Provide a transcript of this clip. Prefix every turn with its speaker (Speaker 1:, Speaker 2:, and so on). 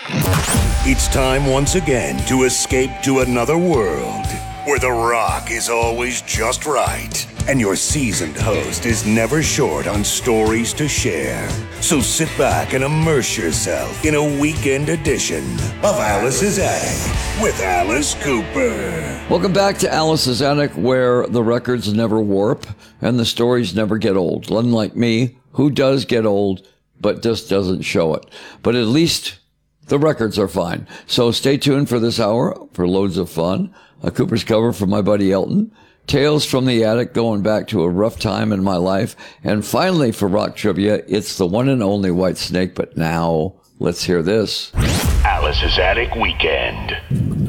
Speaker 1: It's time once again to escape to another world where the rock is always just right and your seasoned host is never short on stories to share. So sit back and immerse yourself in a weekend edition of Alice's Attic with Alice Cooper.
Speaker 2: Welcome back to Alice's Attic, where the records never warp and the stories never get old. Unlike me, who does get old but just doesn't show it. But at least the records are fine. So stay tuned for this hour for loads of fun. A Cooper's cover from my buddy Elton. Tales from the Attic going back to a rough time in my life. And finally, for rock trivia, it's the one and only Whitesnake. But now, let's hear this.
Speaker 1: Alice's Attic Weekend.